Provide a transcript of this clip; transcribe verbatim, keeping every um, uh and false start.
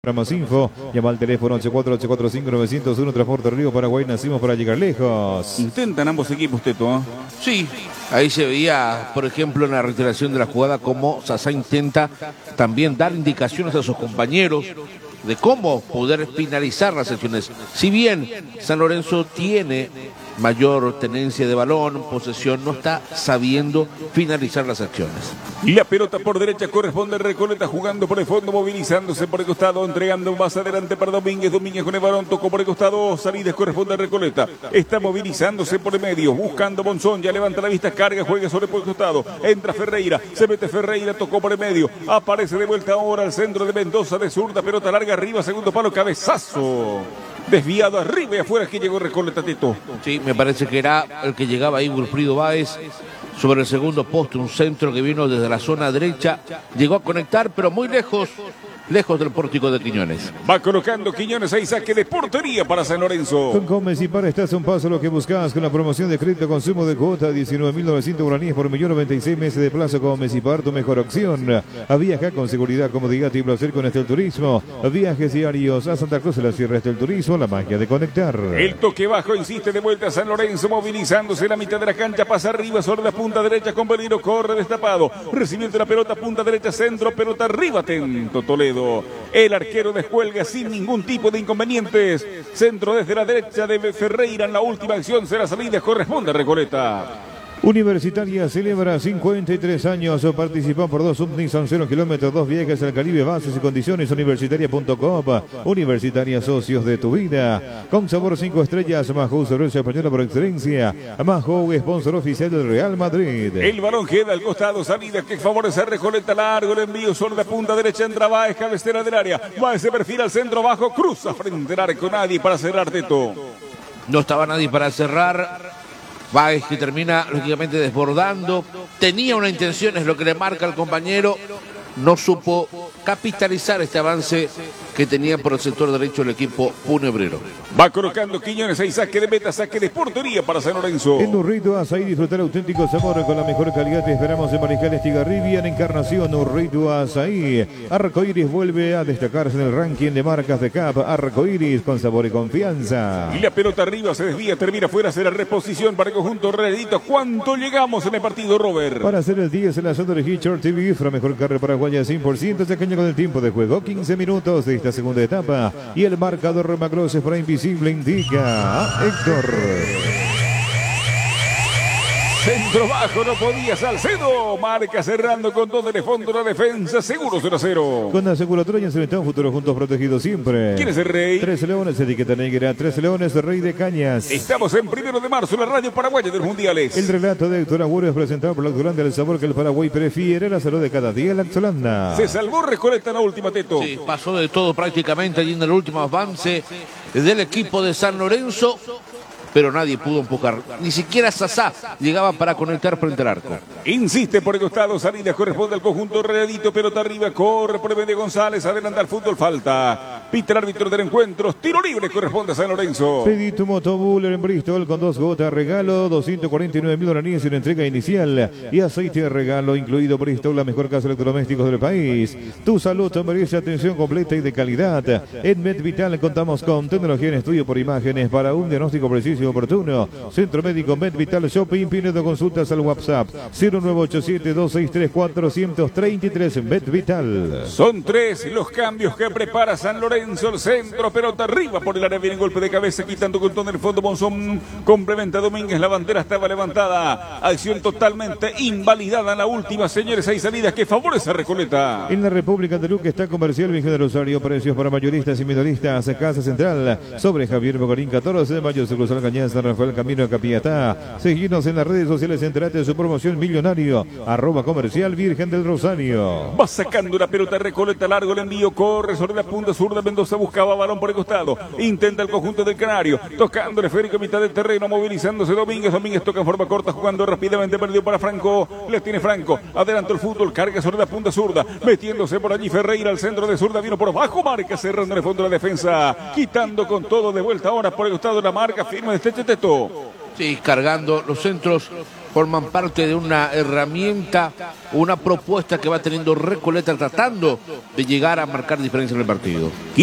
Para más info, llama al teléfono ocho cuatro ocho cuatro cinco nueve cero uno, Transporte Río Paraguay, nacimos para llegar lejos. Intentan ambos equipos, Teto, ¿eh? Sí, ahí se veía, por ejemplo, en la reiteración de la jugada, cómo Sasá intenta también dar indicaciones a sus compañeros de cómo poder finalizar las acciones. Si bien San Lorenzo tiene mayor tenencia de balón, posesión, no está sabiendo finalizar las acciones. Y la pelota por derecha corresponde a Recoleta, jugando por el fondo, movilizándose por el costado, entregando más adelante para Domínguez. Domínguez con el balón, tocó por el costado, Salidas corresponde a Recoleta. Está movilizándose por el medio, buscando Monzón, ya levanta la vista, carga, juega sobre por el costado. Entra Ferreira, se mete Ferreira, tocó por el medio, aparece de vuelta ahora al centro de Mendoza, de zurda, pelota larga arriba, segundo palo, cabezazo. Desviado arriba y afuera que llegó Recoleta, Teto. Sí, me parece que era el que llegaba ahí, Wilfrido Báez, sobre el segundo poste, un centro que vino desde la zona derecha, llegó a conectar, pero muy lejos, lejos del pórtico de Quiñones. Va colocando Quiñones ahí, saque de portería para San Lorenzo. Con Gómez y Par estás a un paso lo que buscas con la promoción de crédito consumo de cuota diecinueve mil novecientos guaraníes por millón, noventa y seis meses de plazo. Gómez y Par, tu mejor opción. A viajar con seguridad, comodidad y placer con Estel Turismo. Viajes diarios a Santa Cruz de la Sierra. Estel Turismo, la magia de conectar. El toque bajo insiste de vuelta a San Lorenzo, movilizándose en la mitad de la cancha, pasa arriba sobre la punta derecha con Beliro, corre destapado, recibiendo la pelota, punta derecha, centro, pelota arriba, atento Toledo. El arquero descuelga sin ningún tipo de inconvenientes. Centro desde la derecha de Ferreira en la última acción, será salida, corresponde a Recoleta. Universitaria celebra cincuenta y tres años. Participó por dos Nissan cero kilómetros, dos viajes al Caribe. Bases y condiciones universitaria punto com. Universitaria, socios de tu vida. Con sabor cinco estrellas. Majo, cerveza española por excelencia. Majo, sponsor oficial del Real Madrid. El balón queda al costado, salida que favorece a Recoleta, largo el envío sobre la punta derecha, entra Báez, cabecera del área. Báez se perfila al centro bajo, cruza frente al arco, nadie para cerrar, Teto. No estaba nadie para cerrar. Báez que termina lógicamente desbordando, tenía una intención, es lo que le marca al compañero, no supo capitalizar este avance que tenía por el sector derecho el equipo funebrero. Va colocando Quiñones, ahí saque de meta, saque de portería para San Lorenzo. En Urrito Azaí, disfrutar auténtico sabor con la mejor calidad. Te esperamos en Mariscal Estigarribia, en Encarnación. Urrito Azaí. Arcoiris vuelve a destacarse en el ranking de marcas de C A P. Arcoiris con sabor y confianza. Y la pelota arriba se desvía, termina fuera, será reposición para el conjunto Redito. ¿Cuánto llegamos en el partido, Robert? Para hacer el diez en la zona de Hitcher T V, la mejor carrera paraguaya cien por ciento. Se caña con el tiempo de juego, quince minutos de esta segunda etapa. Y el marcador Romacroces para Invisible indica a Héctor. Centro bajo, no podía Salcedo. Marca cerrando con todo el fondo la defensa. Seguro cero a cero. Con la aseguradora y en Celestán, futuro juntos protegidos siempre. ¿Quién es el rey? Trece Leones, etiqueta negra. Trece Leones, Rey de Cañas. Estamos en primero de marzo, la radio paraguaya de los mundiales. El relato de Héctor Agüero es presentado por la Lactolanda, el sabor que el Paraguay prefiere, la salud de cada día, la Lactolanda. Se salvó Recoleta en la última, Teto. Sí, pasó de todo prácticamente allí en el último avance del equipo de San Lorenzo, pero nadie pudo empujar. Ni siquiera Sasá llegaba para conectar frente al arco. Insiste por el costado, salida corresponde al conjunto Redito, pelota arriba, corre por el medio González, adelanta al fútbol, falta. Pita el árbitro del encuentro, tiro libre corresponde a San Lorenzo. Pedí tu motobuller en Bristol con dos gotas regalo, doscientos cuarenta y nueve mil dólares en entrega inicial y aceite de regalo incluido. Bristol, la mejor casa de electrodomésticos del país. Tu salud merece atención completa y de calidad. En MedVital contamos con tecnología en estudio por imágenes para un diagnóstico preciso y oportuno. Centro Médico MedVital Shopping, pidiendo consultas al WhatsApp cero nueve ocho siete dos seis tres cuatro tres tres. MedVital. Son tres los cambios que prepara San Lorenzo. El centro, pelota arriba por el área, viene golpe de cabeza, quitando con todo en el fondo Monzón, complementa Domínguez, la bandera estaba levantada, acción totalmente invalidada en la última, señores, hay salidas que favorece a Recoleta. En la República de Luque está Comercial Virgen de Rosario, precios para mayoristas y minoristas, Casa Central, sobre Javier Bogarín, catorce de mayo, se cruzó la cañada San Rafael, camino a Capiatá. Seguimos en las redes sociales, enterate de su promoción millonario, arroba Comercial Virgen del Rosario. Va sacando la pelota Recoleta, largo el envío, corre sobre la punta sur de Mendoza, buscaba balón por el costado, intenta el conjunto del Canario, tocando el esférico a mitad del terreno, movilizándose Domínguez, Domínguez toca en forma corta, jugando rápidamente, perdió para Franco, le tiene Franco, adelantó el fútbol, carga sobre la punta zurda, metiéndose por allí Ferreira al centro de zurda, vino por abajo, marca cerrando en el fondo de la defensa, quitando con todo de vuelta ahora por el costado de la marca, firma de este Teto. Sí, cargando los centros forman parte de una herramienta, una propuesta que va teniendo Recoleta tratando de llegar a marcar diferencia en el partido.